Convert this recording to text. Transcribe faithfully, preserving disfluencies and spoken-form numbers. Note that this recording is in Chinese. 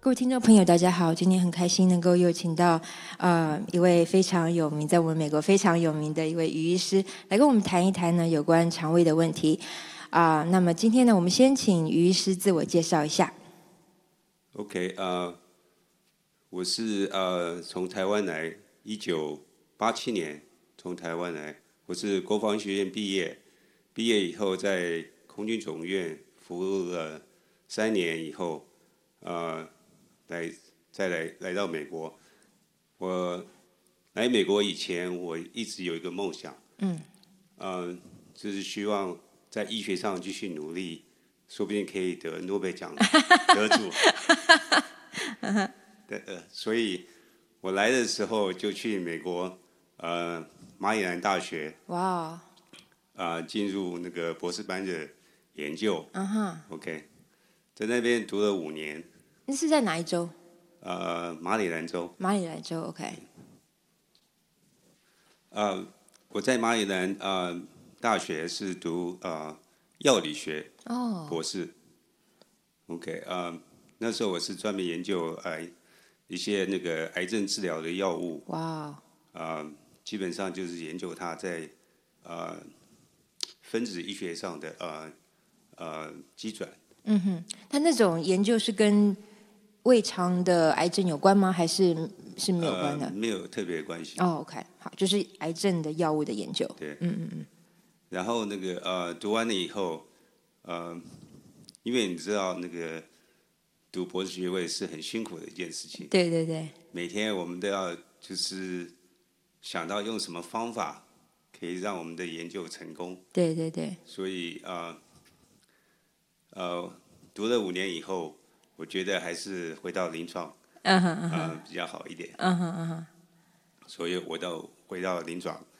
各位听众朋友，大家好！今天很开心能够又请到呃一位非常有名，在我们美国非常有名的一位于医师来跟我们谈一谈呢有关肠胃的问题啊、呃。那么今天呢，我们先请于医师自我介绍一下。 OK， 呃，我是呃从台湾来，一九八七年从台湾来，我是国防学院毕业，毕业以后在空军总院服务了三年以后，呃，来再来来到美国。我来美国以前，我一直有一个梦想， 嗯， 呃，就是希望在医学上继续努力，说不定可以得诺贝尔奖得主。对，呃，所以我来的时候就去美国，呃，马里兰大学， 哇哦， 啊、进入那个博士班的研究。 嗯哼， OK，在那边读了五年， 那是在哪一州？ 呃，马里兰州。 马里兰州 ，OK。 呃，我在马里兰呃大学是读呃药理学哦， 博士。OK，呃，那时候我是专门研究呃一些那个癌症治疗的药物， 哇哦， 呃，基本上就是研究它在呃分子医学上的呃呃机转。 嗯哼，那那种研究是跟胃肠的癌症有关吗？还是是没有关的？ 呃，没有特别的关系。 哦，OK，好，就是癌症的药物的研究。 对， 嗯嗯嗯， 然后那个呃读完了以后，呃，因为你知道那个读博士学位是很辛苦的一件事情， 对对对， 每天我们都要就是想到用什么方法可以让我们的研究成功， 对对对， 所以呃呃读了五年以后，我觉得还是回到临床嗯哼嗯哼呃比较好一点， 嗯哼嗯哼， 所以我到回到临床。